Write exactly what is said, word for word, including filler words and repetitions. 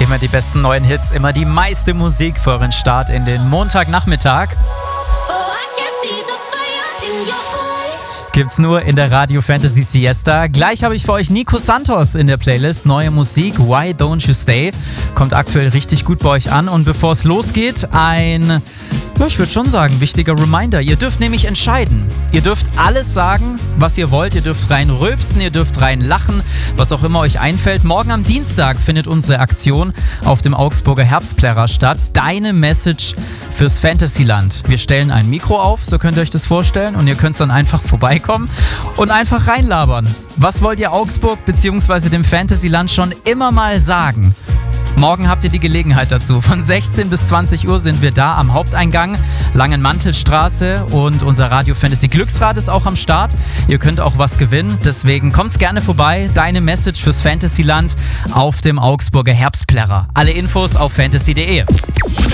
Immer die besten neuen Hits, immer die meiste Musik für euren Start in den Montagnachmittag. Gibt's nur in der Radio Fantasy Siesta. Gleich habe ich für euch Nico Santos in der Playlist. Neue Musik, Why Don't You Stay? Kommt aktuell richtig gut bei euch an. Und bevor es losgeht, ein, ja, ich würde schon sagen, wichtiger Reminder. Ihr dürft nämlich entscheiden. Ihr dürft alles sagen, was ihr wollt. Ihr dürft rein rülpsen, ihr dürft rein lachen, was auch immer euch einfällt. Morgen am Dienstag findet unsere Aktion auf dem Augsburger Herbstplärrer statt. Deine Message fürs Fantasyland. Wir stellen ein Mikro auf, so könnt ihr euch das vorstellen. Und ihr könnt dann einfach vorbeikommen und einfach reinlabern. Was wollt ihr Augsburg bzw. dem Fantasyland schon immer mal sagen? Morgen habt ihr die Gelegenheit dazu. Von sechzehn bis zwanzig Uhr sind wir da am Haupteingang, Langenmantelstraße, und unser Radio Fantasy Glücksrad ist auch am Start. Ihr könnt auch was gewinnen, deswegen kommt's gerne vorbei. Deine Message fürs Fantasyland auf dem Augsburger Herbstplärrer. Alle Infos auf fantasy punkt de.